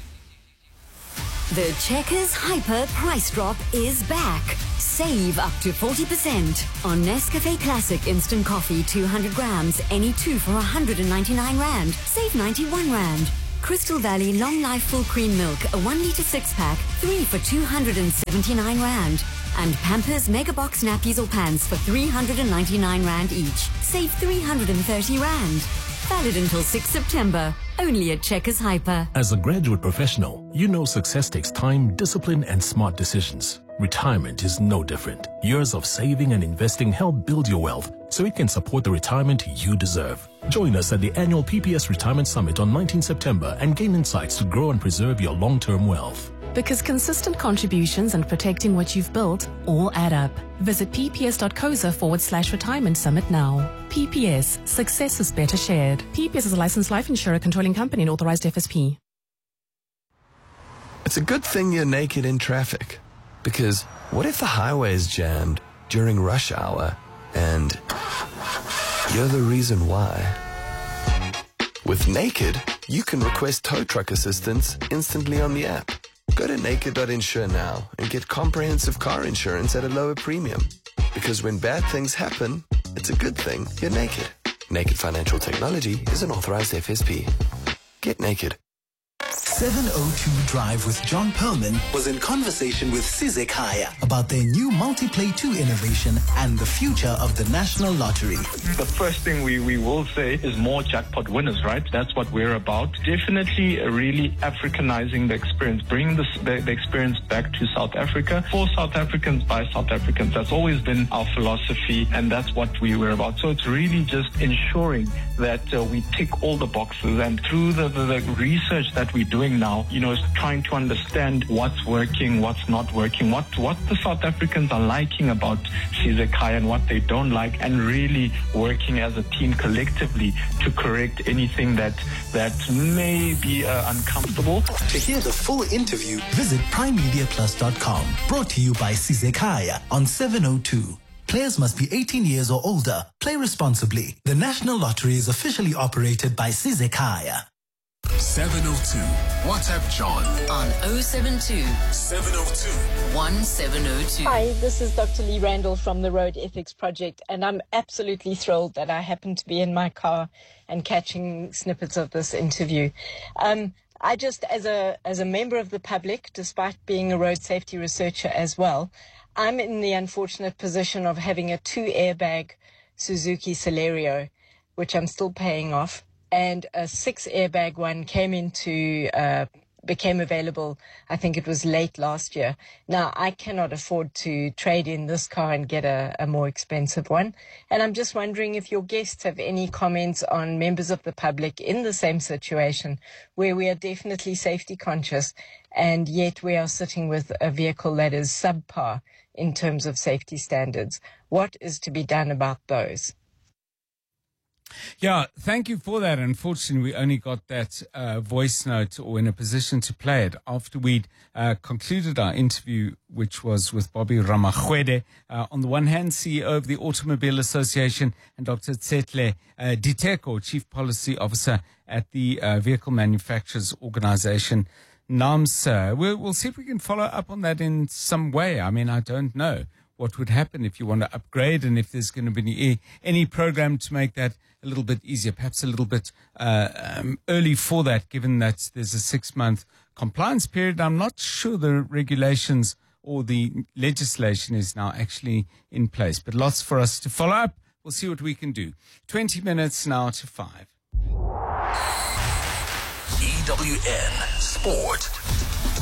The Checkers Hyper price drop is back. Save up to 40% on Nescafe Classic Instant Coffee 200 grams, any two for 199 Rand. Save 91 Rand. Crystal Valley Long Life Full Cream Milk, a 1 litre 6-pack, 3 for 279 Rand. And Pampers Mega Box nappies or pants for 399 Rand each. Save 330 Rand. Valid until 6 September. Only at Checkers Hyper. As a graduate professional, you know success takes time, discipline, and smart decisions. Retirement is no different. Years of saving and investing help build your wealth so it can support the retirement you deserve. Join us at the annual PPS Retirement Summit on 19 September and gain insights to grow and preserve your long-term wealth. Because consistent contributions and protecting what you've built all add up. Visit pps.coza/retirement summit now. PPS, success is better shared. PPS is a licensed life insurer, controlling company and authorized FSP. It's a good thing you're naked in traffic. Because what if the highway is jammed during rush hour and you're the reason why? With Naked, you can request tow truck assistance instantly on the app. Go to naked.insure now and get comprehensive car insurance at a lower premium. Because when bad things happen, it's a good thing you're naked. Naked Financial Technology is an authorized FSP. Get naked. 702 Drive with John Perlman was in conversation with Sizek Haya about their new Multiplay 2 innovation and the future of the National Lottery. The first thing we will say is more jackpot winners, right? That's what we're about. Definitely really Africanizing the experience, bringing the experience back to South Africa for South Africans by South Africans. That's always been our philosophy, and that's what we were about. So it's really just ensuring that we tick all the boxes, and through the research that we're doing now, is trying to understand what's working, what's not working, what the South Africans are liking about Sizek and what they don't like, and really working as a team collectively to correct anything that may be uncomfortable. To hear the full interview, visit primemediaplus.com. Brought to you by Sizek on 702. Players must be 18 years or older. Play responsibly. The National Lottery is officially operated by Sizek 702. WhatsApp John on 072 702 1702. Hi, this is Dr. Lee Randall from the Road Ethics Project, and I'm absolutely thrilled that I happen to be in my car and catching snippets of this interview. I just, as a member of the public, despite being a road safety researcher as well, I'm in the unfortunate position of having a 2-airbag Suzuki Celerio, which I'm still paying off, and a 6-airbag one became available, I think it was late last year. Now, I cannot afford to trade in this car and get a more expensive one. And I'm just wondering if your guests have any comments on members of the public in the same situation, where we are definitely safety conscious, and yet we are sitting with a vehicle that is subpar in terms of safety standards. What is to be done about those? Yeah, thank you for that. Unfortunately, we only got that voice note, or in a position to play it, after we'd concluded our interview, which was with Bobby Ramachwede, on the one hand, CEO of the Automobile Association, and Dr. Tsetle Diteko, Chief Policy Officer at the Vehicle Manufacturers Organization, NAAMSA. We'll see if we can follow up on that in some way. I mean, I don't know what would happen if you want to upgrade, and if there's going to be any program to make that a little bit easier, perhaps a little bit early for that, given that there's a 6-month compliance period. I'm not sure the regulations or the legislation is now actually in place, but lots for us to follow up. We'll see what we can do. 20 minutes now to 5. EWN Sport.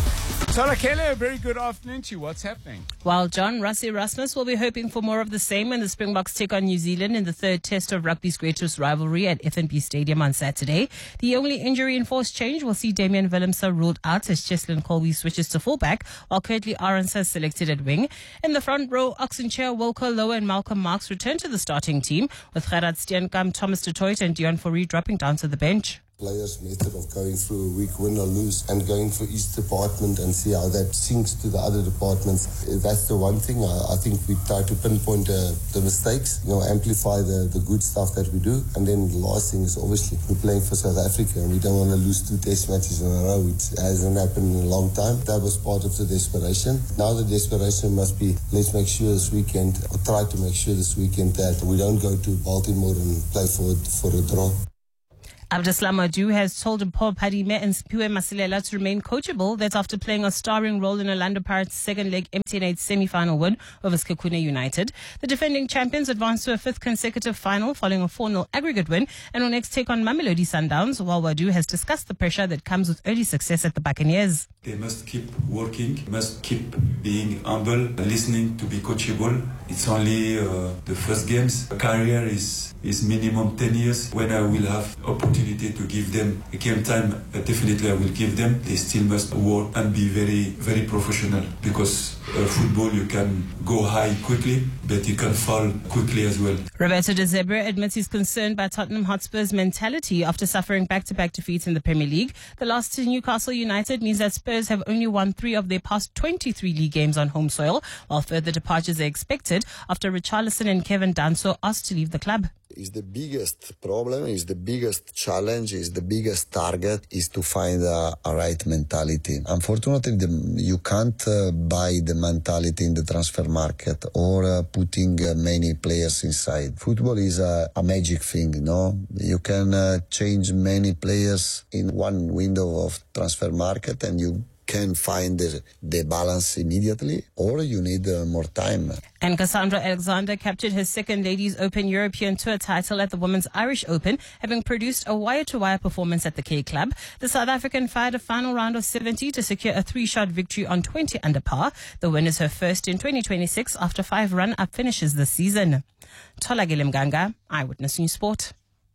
Tola Keller, very good afternoon to you. What's happening? While John Rassie Erasmus will be hoping for more of the same when the Springboks take on New Zealand in the third test of rugby's greatest rivalry at FNB Stadium on Saturday. The only injury-enforced change will see Damian Willemse ruled out as Cheslin Colby switches to fullback, while Kurtley Arons is selected at wing. In the front row, Oxenchair, Wilco Lowe and Malcolm Marx return to the starting team, with Gerard Steenkamp, Thomas de Toit and Dion Fourie dropping down to the bench. Players' method of going through a week, win or lose, and going for each department and see how that syncs to the other departments. That's the one thing. I think we try to pinpoint the mistakes, amplify the good stuff that we do. And then the last thing is obviously we're playing for South Africa and we don't want to lose 2 test matches in a row, which hasn't happened in a long time. That was part of the desperation. Now the desperation must be, let's make sure this weekend, or try to make sure this weekend that we don't go to Baltimore and play for a draw. Abdeslam Adu has told Paul Padime and Spiwe Masilela to remain coachable. That's after playing a starring role in Orlando Pirates' second leg MTN8 semi-final win over Sekhukhune United. The defending champions advanced to a 5th consecutive final following a 4-0 aggregate win and will next take on Mamelodi Sundowns, while Wadu has discussed the pressure that comes with early success at the Buccaneers. They must keep working, must keep being humble, listening to be coachable. It's only the first games. Career is minimum 10 years. When I will have opportunity to give them a game time, definitely I will give them. They still must work and be very, very professional, because football, you can go high quickly, but you can fall quickly as well. Roberto De Zerbi admits he's concerned by Tottenham Hotspur's mentality after suffering back-to-back defeats in the Premier League. The loss to Newcastle United means that Spurs have only won 3 of their past 23 league games on home soil, while further departures are expected after Richarlison and Kevin Danso asked to leave the club. Is the biggest problem, is the biggest challenge, is the biggest target, is to find a right mentality. Unfortunately, you can't buy the mentality in the transfer market or putting many players inside. Football is a magic thing, no? You can change many players in one window of transfer market and you can find the balance immediately, or you need more time. And Cassandra Alexander captured her second Ladies Open European Tour title at the Women's Irish Open, having produced a wire-to-wire performance at the K Club. The South African fired a final round of 70 to secure a 3-shot victory on 20 under par. The win is her first in 2026 after 5 run-up finishes this season. Tola Mganga, Eyewitness News Sport.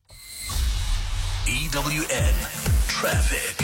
EWN Traffic.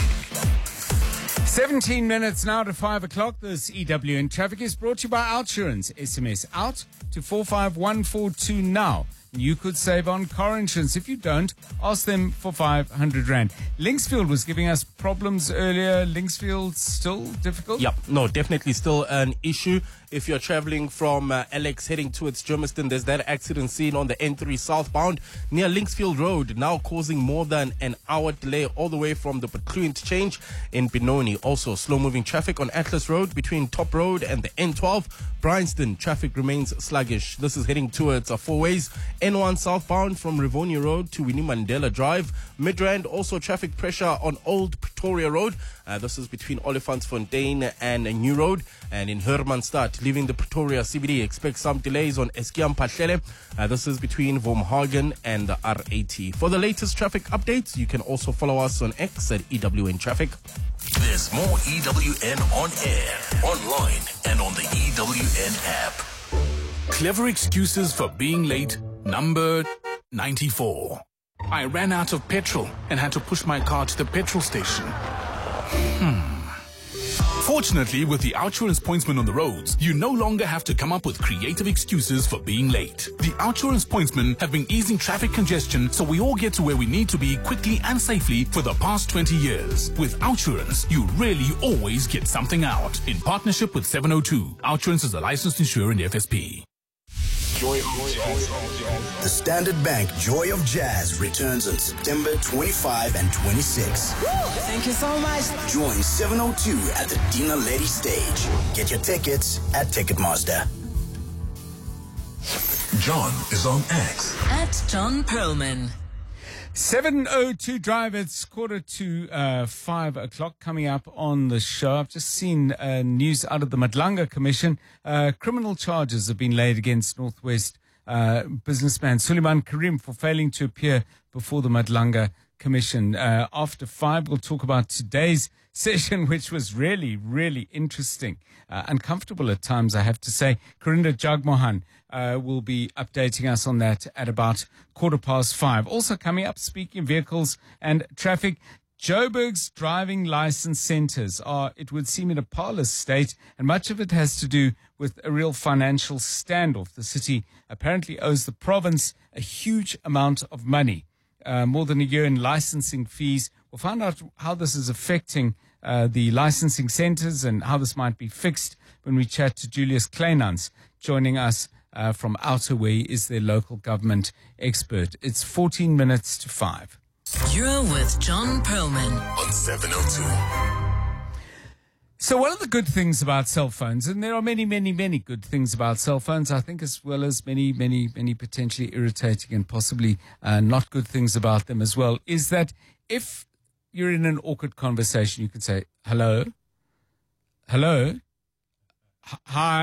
17 minutes now to 5 o'clock. This EWN Traffic is brought to you by Outsurance. SMS out to 45142 now. You could save on car insurance. If you don't, ask them for 500 Rand. Linksfield was giving us problems earlier. Linksfield still difficult? Yep, no, definitely still an issue. If you're traveling from Alex heading towards Germiston, there's that accident scene on the N3 southbound near Linksfield Road, now causing more than an hour delay all the way from the Petlu interchange in Benoni. Also, slow-moving traffic on Atlas Road between Top Road and the N12. Bryanston, traffic remains sluggish. This is heading towards 4ways. N1 southbound from Rivonia Road to Winnie Mandela Drive. Midrand, also traffic pressure on Old Pretoria Road. This is between Olifantsfontein and New Road. And in Hermanstad, leaving the Pretoria CBD, expect some delays on Eskiam Pahlele. This is between Vormhagen and the R80. For the latest traffic updates, you can also follow us on X at EWN Traffic. There's more EWN on air, online, and on the EWN app. Clever excuses for being late, number 94. I ran out of petrol and had to push my car to the petrol station. Fortunately, with the Outsurance pointsman on the roads, you no longer have to come up with creative excuses for being late. The Outsurance pointsmen have been easing traffic congestion so we all get to where we need to be quickly and safely for the past 20 years. With Outsurance, you really always get something out. In partnership with 702, Outsurance is a licensed insurer in the FSP. The Standard Bank Joy of Jazz returns on September 25 and 26. Thank you so much. Join 702 at the Dina Lady stage. Get your tickets at Ticketmaster. John is on X. At John Perlman. 7:02 Drive. It's 5 o'clock coming up on the show. I've just seen news out of the Madlanga Commission. Criminal charges have been laid against Northwest businessman Suleiman Karim for failing to appear before the Madlanga Commission. After 5, we'll talk about today's session, which was really, really interesting. Uncomfortable at times, I have to say. Corinda Jagmohan will be updating us on that at about 5:15. Also coming up, speaking of vehicles and traffic, Joburg's driving license centres are, it would seem, in a parlous state, and much of it has to do with a real financial standoff. The city apparently owes the province a huge amount of money, more than a year in licensing fees. We'll find out how this is affecting the licensing centres and how this might be fixed when we chat to Julius Kleinans, joining us from Outer, where he is their local government expert. It's 14 minutes to 5. You're with John Perlman on 702. So one of the good things about cell phones, and there are many, many, many good things about cell phones, I think, as well as many, many, many potentially irritating and possibly not good things about them as well, is that if you're in an awkward conversation, you can say, hello, hi.